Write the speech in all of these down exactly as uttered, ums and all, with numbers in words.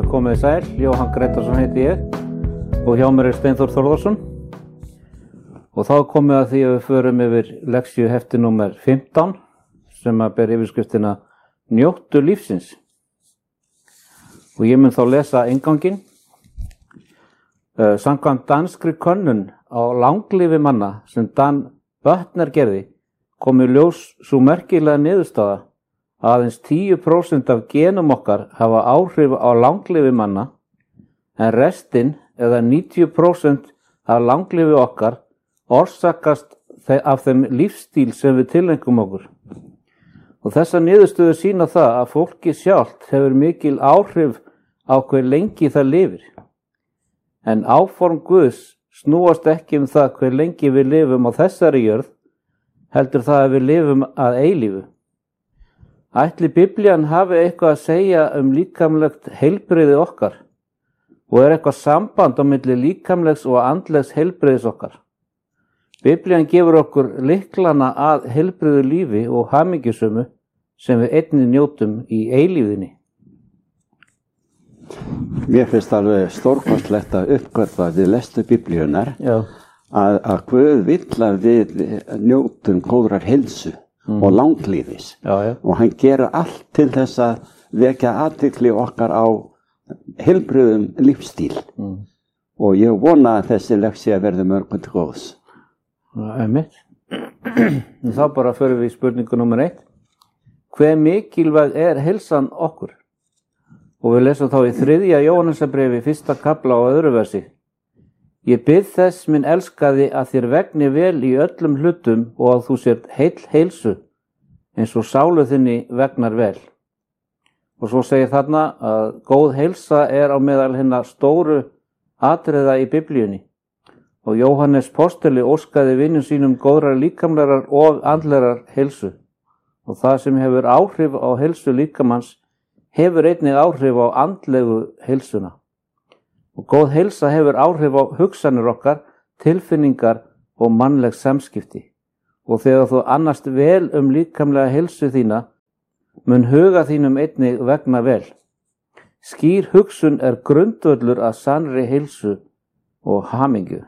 komið þið sæl, Jóhann Grétarsson heiti ég og hjá mér er Steinþór Þórðarsson og þá komið að því að við förum yfir lexíu hefti númer fimmtán sem að ber yfirskriftina Njóttu lífsins og ég mun þá lesa innganginn. Uh, samkvæmt danskri könnun á langlífi manna sem Dan Böttner gerði kom í ljós sú merkilega niðurstaða að aðeins tíu prósent af genum okkar hafa áhrif á langlífi manna en restin eða níutíu prósent af langlífi okkar orsakast af þeim lífstíl sem við tilengum okkur. Og þessa niðurstöðu sýna það að fólki sjálft hefur mikil áhrif á hve lengi það lifir. En áform Guðs snúast ekki um það hve lengi við lifum á þessari jörð, heldur það að við lifum að eilífu. Ætli Biblían hafi eitthvað að segja um líkamlegt heilbrigði okkar og er eitthvað samband á milli líkamlegs og andlegs heilbrigðis okkar. Biblían gefur okkur lyklana að heilbrigðu lífi og hamingjusömu sem við einnig njótum í eilífðinni. Mér finnst alveg stórkostlegt að uppgötva við lestu Biblíunar Já. að, að Guð vill að við njótum góðrar heilsu mm. og langlífis Já, já. og hann gerir allt til þess að vekja athygli okkar á heilbrigðum lífstíl mm. og ég vona að þessi lexía verði mörgum til góðs. Einmitt. Þá bara förum við í spurningu númer eitt. Hve mikilvæg er heilsan okkur? Og við lesum þá í þriðja Jóhannesarbréfi fyrsta kafla á öðru versi. Ég bið þess minn elskaði að þér vegni vel í öllum hlutum og að þú sért heill heilsu eins og sálu þinni vegnar vel. Og svo segir þarna að góð heilsa er á meðal hinna stóru atriða í Biblíunni. Og Jóhannes postuli óskaði vinum sínum góðrar líkamlegar og andlegar heilsu. Og það sem hefur áhrif á heilsu líkamanns hefur einnig áhrif á andlegu heilsuna. Og góð heilsa hefur áhrif á hugsanir okkar, tilfinningar og mannleg samskipti. Og þegar þú annast vel um líkamlega heilsu þína, mun huga þínum einnig vegna vel. Skýr hugsun er grundvöllur að sannri heilsu og hamingju.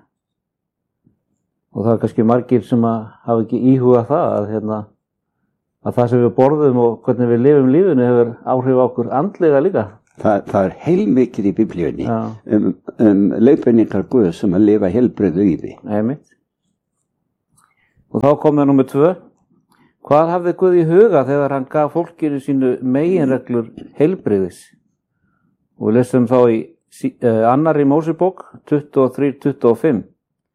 Og það er kannski margir sem að hafa ekki íhugað það að, hérna, að það sem við borðum og hvernig við lifum lífinu hefur áhrif á okkur andlega líka. Það, það er heilmikið í Biblíunni um, um leiðbeiningar Guðs um að lifa heilbrigðu lífi. Einmitt. Og þá komið númer tvö. Hvað hafði Guð í huga þegar hann gaf fólkinu sínu meginreglur heilbrigðis? Og við lesum þá í uh, annarri Mósebók tuttugu og þrjú til tuttugu og fimm.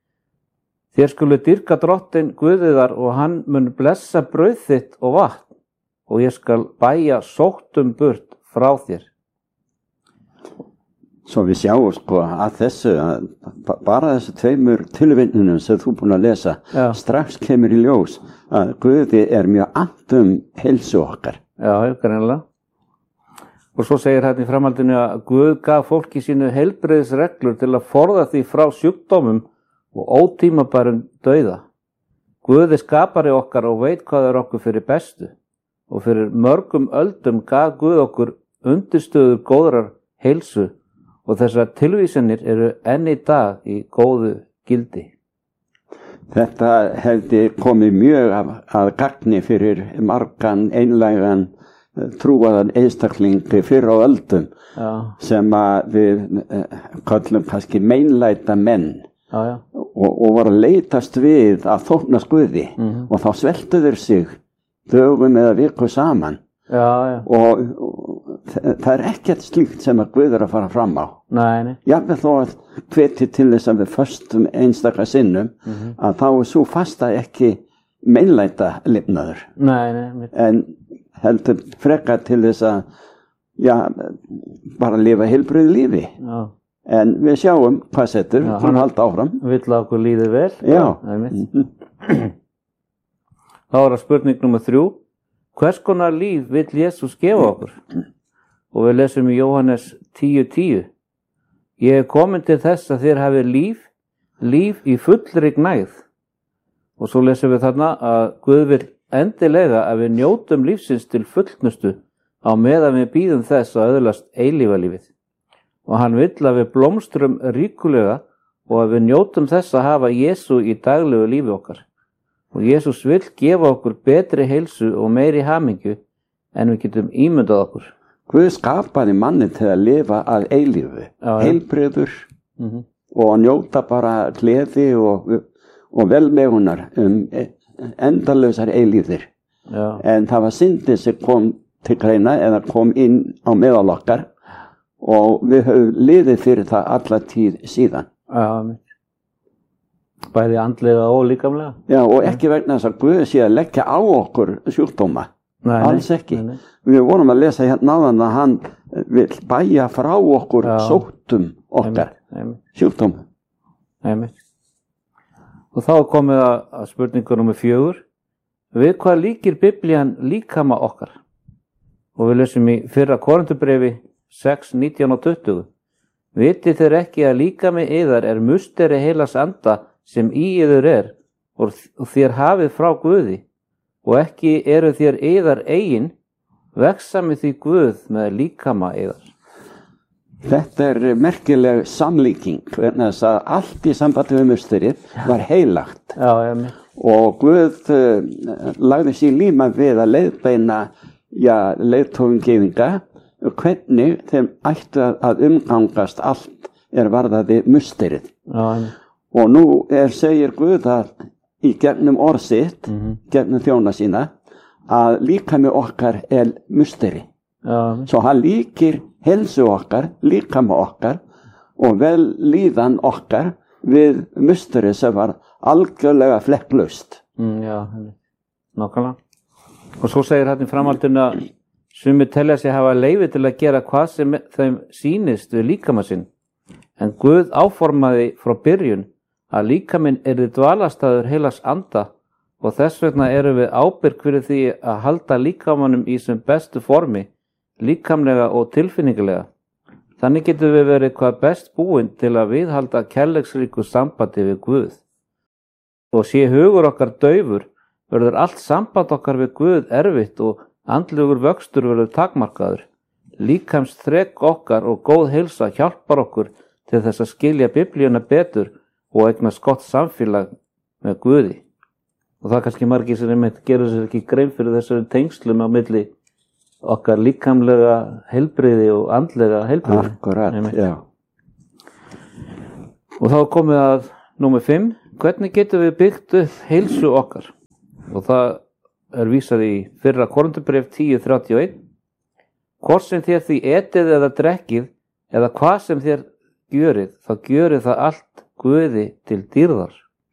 Þér skulu dýrka drottinn Guðiðar og hann mun blessa brauð þitt og vatn og ég skal bæja sóttum burt frá þér. Svo við sjáum sko að þessu, að bara þessu tveimur tilvinnunum sem þú búin að lesa, Já. strax kemur í ljós að Guði er mjög annt um heilsu okkar. Já, greinilega. Og svo segir hérna í framhaldinu að Guð gaf fólki sínu heilbrigðisreglur til að forða því frá sjúkdómum og ótímabærum dauða. Guð er skapari okkar og veit hvað er okkur fyrir bestu og fyrir mörgum öldum gaf Guð okkur undirstöður góðrar heilsu og þessar tilvísanir eru enn í dag í góðu gildi. Þetta hefði komið mjög að, að gagni fyrir margan einlægan trúaðan einstaklingi fyrir á öldum Já. sem að við kallum kannski meinlæta menn. Já, já. Og, og var að leitast við að þóknast Guði mm-hmm. og þá sveltu þeir sig dögum eða viku saman já, já. Og, og það er ekkert slíkt sem að Guð er að fara fram á. Nei, nei. Jafnvel þó að hveti til þess að við föstum einstaka sinnum mm-hmm. að þá er svo fasta ekki meinlæta lifnaður. Nei, nei. Mitt. En heldur frekar til þess að já, bara lifa heilbrigðu lífi. Já. En við sjáum hvað setur, Já, hann halda áfram. Vill að okkur líði vel. Já. Þá er það spurning númer þrjú. Hvers konar líf vill Jesús gefa okkur? Og við lesum í Jóhannes tíu tíu. Ég er komin til þess að þér hafi líf, líf í fullri gnægð. Og svo lesum við þarna að Guð vill endilega að við njótum lífsins til fullnustu á meðan við bíðum þess að öðlast eilífa lífið. og hann vill að við blómstrum ríkulega og að við njótum þess að hafa Jesú í daglegu lífi okkar. Og Jesús vill gefa okkur betri heilsu og meiri hamingju en við getum ímyndað okkur. Guð skapaði manni til að lifa að eilífu, heilbrigður mm-hmm. og njóta bara gleði og, og velmegunar um endalausar eilífðir. Já. En það var syndin sem kom til greina eða kom inn á meðal okkar og við höfum liðið fyrir það alla tíð síðan. Já, bæði andlega og líkamlega. Já, og ekki vegna þess að Guð sé að leggja á okkur sjúkdóma. Nei, alls ekki. Nei, nei. Við vorum að lesa hérna áðan að hann vil bæja frá okkur Já. Sóttum okkar, sjúkdóma. Nei, og þá komið að, að spurningu númer fjögur. Við hvað líkir Biblían líkama okkar? Og við lesum í fyrra Korinthubrefi sex, nítján og tuttugu. Vitið þeir ekki að líkami yðar er musteri heilags anda sem í yður er og þér hafið frá Guði og ekki eru þér yðar eigin, vegsami því Guð með líkama yðar. Þetta er merkileg samlíking, vegna þess að allt í sambandi við musterið var heilagt. Já, ég með. Og Guð uh, lagði sér líma við að leiðbeina ja, leiðtófingeyðinga hvernig þeim ættu að umgangast allt er varðaði musterið. Já, og nú er, segir Guð að í gegnum orð sitt, mm-hmm. gegnum þjóna sína, að líkami okkar er musteri. Já, svo hann líkir heilsu okkar, líkami okkar og vel líðan okkar við musteri sem var algjörlega flekklaust. Mm, já, nákvæmlega. Og svo segir hann í framhaldinu að sumir telja sig hafa leyfi til að gera hvað sem þeim sýnist við líkama sinn. En Guð áformaði frá byrjun að líkaminn yrði dvalarstaður heilags anda og þess vegna erum við ábyrg fyrir því að halda líkamanum í sem bestu formi, líkamlega og tilfinningilega. Þannig getum við verið hvað best búin til að viðhalda kærleiksríku sambandi við Guð. Og sé hugur okkar daufur, verður allt samband okkar við Guð erfitt og andlegur vöxtur verður takmarkaður. Líkams þrek okkar og góð heilsa hjálpar okkur til þess að skilja Biblíuna betur og eignast gott samfélag með Guði. Og það er kannski margir sem einmitt gerur sér ekki grein fyrir þessari tengslum á milli okkar líkamlega heilbrigði og andlega heilbrigði. Akkurat, já. Og þá komið að númer fimm. Hvernig getum við byggt upp heilsu okkar? Og það er vísað í fyrra Korinthubréf tíu, þrjátíu og eitt. Hvort sem þér því etið eða drekkið eða hvað sem þér gjörið, þá gjörið það allt Guði til dýrðar.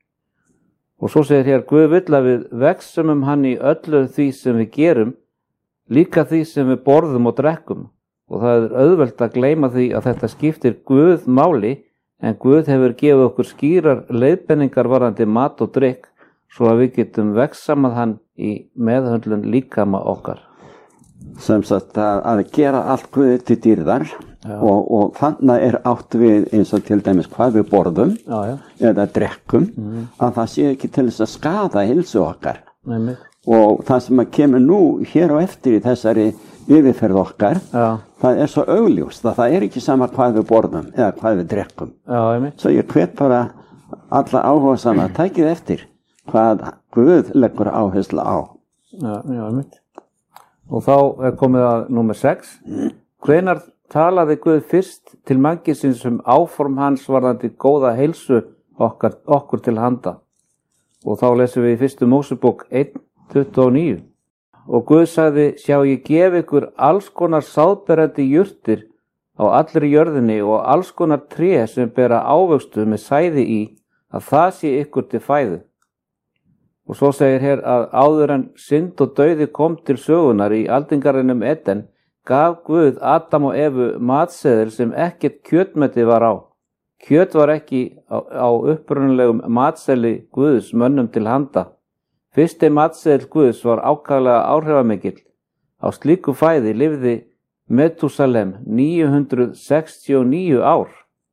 Og svo segir hér, Guð vill að við vegsumum hann í öllu því sem við gerum, líka því sem við borðum og drekkum. Og það er auðvelt að gleyma því að þetta skiptir Guð máli, en Guð hefur gefið okkur skýrar leiðbenningar varðandi mat og drykk, svo að við getum vegsamað hann í meðhöndlun líkama okkar. Sem sagt að, að gera allt Guði til dýrðar og, og þannig er átt við eins og til dæmis hvað við borðum já, já. eða drekkum, mm. að það sé ekki til þess að skada heilsu okkar. Nei, og það sem að kemur nú hér og eftir í þessari yfirferð okkar, já. það er svo augljóst að það er ekki sama hvað við borðum eða hvað við drekkum. Já, svo ég hvet bara alla áhuga saman að tækið eftir hvað Guð leggur áherslu á. Já, já, einmitt. Og þá er komið að númer sex. Hvenær talaði Guð fyrst til mannkynsins um áform hans varðandi góða heilsu okkar, okkur til handa? Og þá lesum við í fyrstu Mósebók eitt, tuttugu og níu. Og Guð sagði, sjá ég gef ykkur alls konar sáðberandi jurtir á allri jörðinni og alls konar tré sem bera ávöxtu með sæði í, að það sé ykkur til fæðu. Og svo segir hér að áður en synd og dauði kom til sögunar í aldingarðinum Eden, gaf Guð Adam og Evu matseðil sem ekkert kjötmeti var á. Kjöt var ekki á, á upprunalegum matseðli Guðs mönnum til handa. Fyrsti matseðil Guðs var ákaflega áhrifamikill. Á slíku fæði lifði Metúsalem níu hundruð sextíu og níu ár.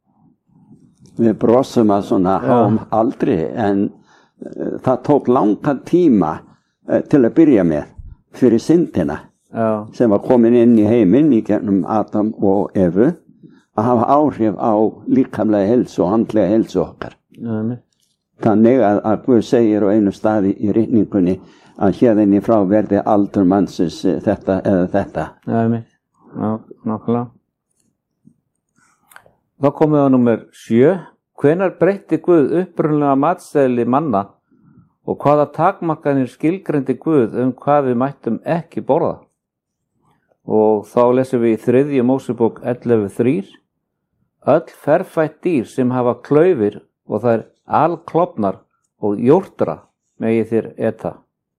Við brosum að svona háum aldri en það tók langan tíma til að byrja með fyrir syndina Já. sem var komin inn í heiminn í gegnum Adam og Evu að hafa áhrif á líkamlega heilsu og andlega heilsu okkar. Nei. Þannig að, að Guð segir á einu staði í ritningunni að hérðinni frá verði aldur mannsins þetta eða þetta. Nei, nákvæmlega. Þá komum við á númer sjö. Hvenær breytti Guð upprunalega matseðli manna og hvaða takmarkanir skilgreindi Guð um hvað við mættum ekki borða? Og þá lesum við í þriðju Mósebók ellefu þrjú. Öll ferfætt dýr sem hafa klaufir og þær alklofnar og jórtra megi þér eta.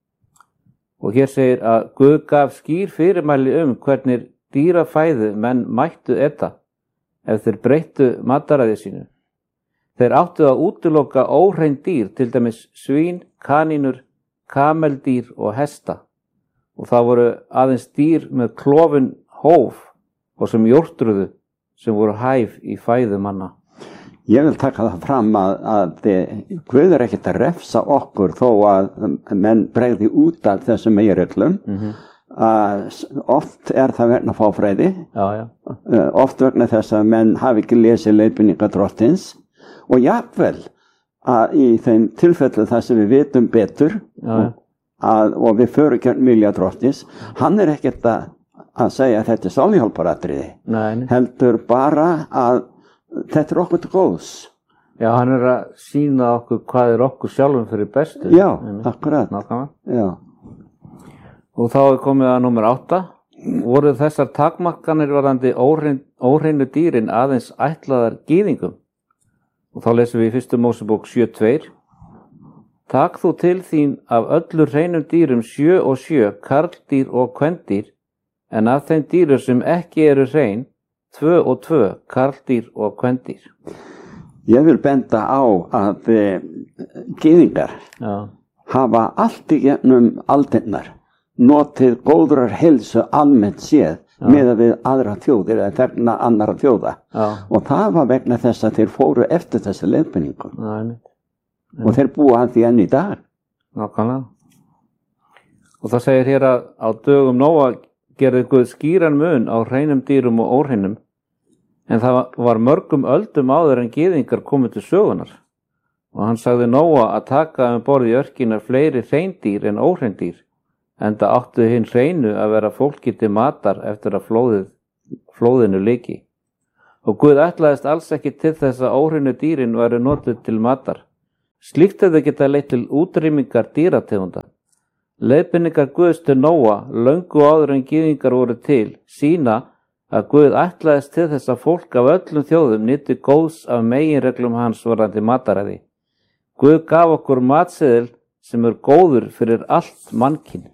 Og hér segir að Guð gaf skýr fyrirmæli um hvernig dýrafæðu menn mættu eta ef þeir breyttu mataræði sínu. Þeir áttu að útiloka óhrein dýr, til dæmis svín, kanínur, kameldýr og hesta. Og það voru aðeins dýr með klofin hóf og sem jórtruðu sem voru hæf í fæðu manna. Ég vil taka það fram að, að Guð er ekkert að refsa okkur þó að menn bregði út af þessum meginreglum. Mm-hmm. Uh, oft er það vegna fáfræði, já, já. Uh, oft vegna þess að menn hafi ekki lesið leiðbeiningar Drottins og jafnvel að í þeim tilfellu þar sem við vitum betur já, já. Að, og við förum gegn vilja Drottins, hann er ekkert að, að segja að þetta er sálihjálparatriði, heldur bara að þetta er okkur til góðs. Já, hann er að sýna okkur hvað er okkur sjálfum fyrir bestu. Já, akkurat. Já. Og þá er komið að númer átta. Voru þessar takmarkanir varðandi óhrein, óhreinu dýrin aðeins ætlaðar gyðingum? Og þá lesum við í fyrstu Mósebók sjö tvö. Takk þú til þín af öllu hreinum dýrum sjö og sjö, karldýr og kvendýr, en af þeim dýrum sem ekki eru hrein, tvö og tvö, karldýr og kvendýr. Ég vil benda á að e, gyðingar Já. Hafa allt í gegnum aldirnar notið góðrar heilsu almennt séð Já. Meðan við aðra þjóðir eða þegna annara þjóða. Já. Og það var vegna þess að þeir fóru eftir þessi leiðbeiningum. Nei. Og þeir búa hann því enn í dag. Nákvæmlega. Og það segir hér að á dögum Nóa gerði Guð skýran mun á hreinum dýrum og óhreinum, en það var mörgum öldum áður en gyðingar komið til sögunar. Og hann sagði Nóa að taka um borð í örkinar fleiri hreindýr en óhreindýr, enda áttu hinn hreinu að vera fólki til matar eftir að flóðið, flóðinu lyki. Og Guð ætlaðist alls ekki til þess að óhreinu dýrin væru notuð til matar. Slíkt hefði geta leitt til útrýmingar dýrategunda. Leiðbeiningar Guðs til Nóa, löngu áður en gyðingar voru til, sýna að Guð ætlaðist til þess að fólk af öllum þjóðum nyti góðs af meginreglum hans varðandi mataræði. Guð gaf okkur matseðil sem er góður fyrir allt mannkyn.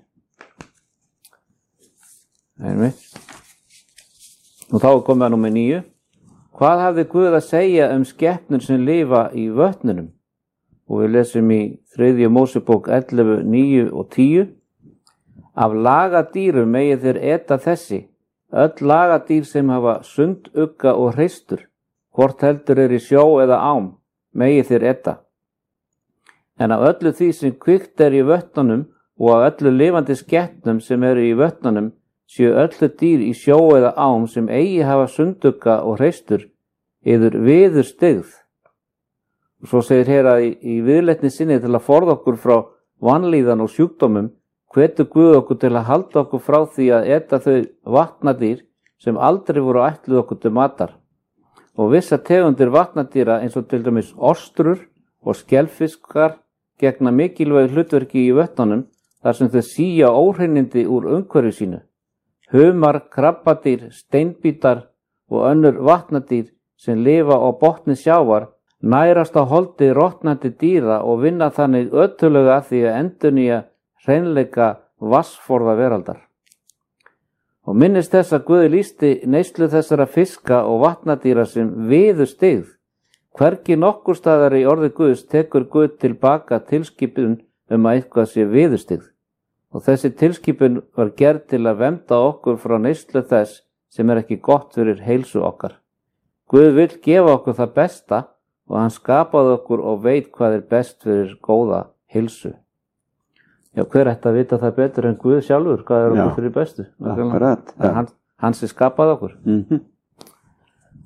Og þá er komið að númer níu. Hvað hafði Guð að segja um skepnur sem lifa í vötnunum? Og við lesum í þriðju Mósebók ellefu níu og tíu. Af lagadýrum megi þeir eta þessi, öll lagadýr sem hafa sundugga og hreistur, hvort heldur er í sjó eða ám, megi þeir eta. En af öllu því sem kvikt er í vötnunum og af öllu lifandi skepnum sem eru í vötnunum, séu öllu dýr í sjó eða ám sem eigi hafa sundugga og hreistur, yður viður styggð. Og svo segir hér að í, í viðleitni sinni til að forða okkur frá vanlíðan og sjúkdómum, hvetur Guð okkur til að halda okkur frá því að eta þau vatnadýr sem aldrei voru ætluð okkur til matar. Og vissa tegundir vatnadýra eins og til dæmis ostrur og skelfiskar gegna mikilvæg hlutverki í vötnunum þar sem þau sía óhreinindi úr umhverfi sínu. Humar, krabbadýr, steinbítar og önnur vatnadýr sem lifa á botni sjávar nærast á holdi rotnandi dýra og vinna þannig öttulega að því að endurnýja hreinleika vassforða veraldar. Og minnist þess að Guð lýsti neyslu þessara fiska og vatnadýra sem viður styggð. Hvergi nokkur staðar í orði Guðs tekur Guð tilbaka tilskipun um að eitthvað sé viður styggð. Og þessi tilskipun var gerð til að vernda okkur frá neyslu þess sem er ekki gott fyrir heilsu okkar. Guð vill gefa okkur það besta og hann skapaði okkur og veit hvað er best fyrir góða heilsu. Já, hver ætti að vita það betur en Guð sjálfur, hvað er okkur Já, fyrir bestu? Akkurat. Hann, hann sem skapaði okkur. Mm-hmm.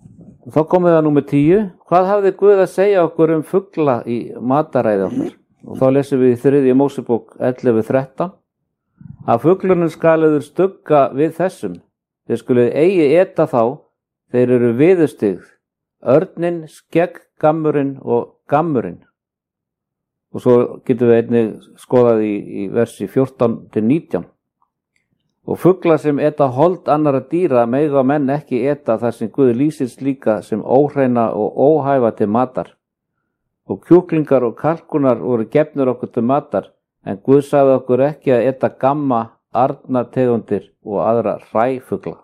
Þá komum við að númer tíu. Hvað hafði Guð að segja okkur um fugla í mataræði okkar? Og þá lesum við í þriðju Mósebók ellefu þrettán. Að fuglunum skaliður stugga við þessum. Þeir skuluð eigi eta þá, þeir eru viðustigð, örnin, skegggammurinn og gammurinn. Og svo getum við einnig skoðað í, í versi fjórtán til nítján. Og fugla sem eta hold annara dýra mega menn ekki eta þar sem Guð lýsir slíka sem óhreina og óhæfa til matar. Og kjúklingar og kalkunar voru gefnir okkur til matar, en Guð sagði okkur ekki að eta gamma, arnategundir og aðra hræfugla.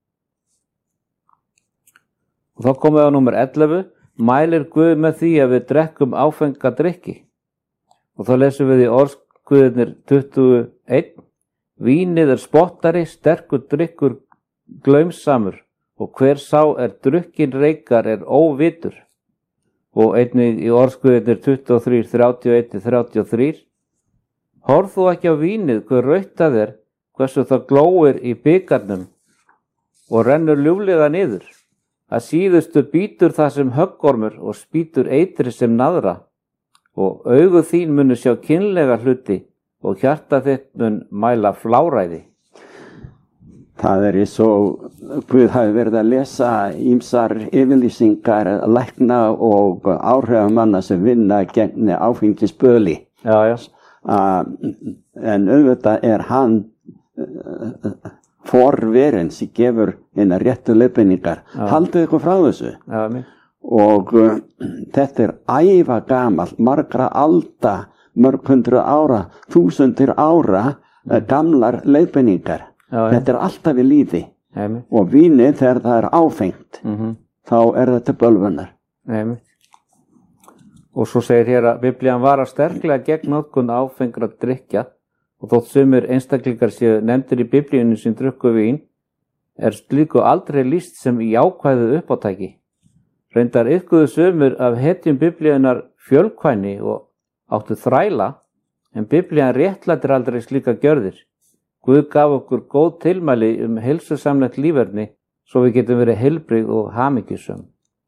Og þá komum við á númer ellefu. Mælir Guð með því að við drekkum áfenga drykki. Og þá lesum við í orðsguðirnir tuttugu og eitt. Vínið er spottari, sterkur drykkur glaumsamur, og hver sá er drukkin reykar er óvitur. Og einnig í orðsguðirnir tuttugu og þrjú, þrjátíu og eitt til þrjátíu og þrjú. Horf þú ekki á vínið, hver rautt það er, hversu það glóir í bikarnum og rennur ljúflega niður. Að síðustu bítur það sem höggormur og spýtur eitri sem naðra. Og augu þín munu sjá kynlega hluti og hjarta þitt mun mæla fláræði. Það er eins og Guð hafi verið að lesa ýmsar yfirlýsingar lækna og áhrifamanna sem vinna gegn áfengisböli. Já, já. Uh, en auðvitað er hann uh, forverinn sem gefur hérna réttu leiðbeiningar. Haldið ykkur frá þessu. Já, mér. Og uh, þetta er æva gamalt, margra alda, mörg hundru ára, þúsundir ára uh, gamlar leiðbeiningar. Já, ja. Þetta er alltaf við líði. Já, og vínið þegar það er áfengt, mm-hmm. þá er þetta bölvunar. Já, og svo segir hér að Biblían varar sterklega gegn notkun áfengra drykkja, og þótt sumir einstaklingar séu nefndir í Biblíunni sem drukku vín, er slíku aldrei lýst sem jákvæðu uppátæki. Reyndar yfkuðu sumir af hetjum Biblíunar fjölkvæni og áttu þræla, en Biblían réttlætir aldrei slíka gjörðir. Guð gaf okkur góð tilmæli um heilsusamlegt líferni, svo við getum verið heilbrigð og hamingjusöm.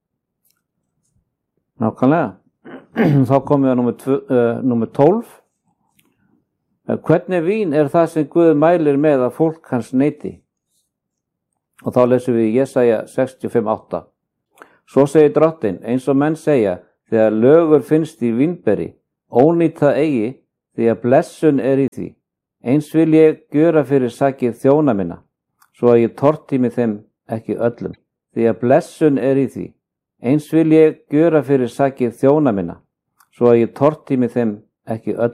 Nákvæmlega. Þá komum við á númer, uh, númer tólf. Hvernig vín er það sem Guð mælir með að fólk hans neyti? Og þá lesum við í Jesaja sextíu og fimm átta. Svo segir Drottinn, eins og menn segja, þegar lögur finnst í vínberi, ónýtt það eigi, því að blessun er í því. Eins vil ég gjöra fyrir sakið þjóna minna, svo að ég tortími þeim ekki öllum. Því að blessun er í því. Eins vil ég gjöra fyrir sakið þjóna minna, svo að ég tortími þeim ekki öllum.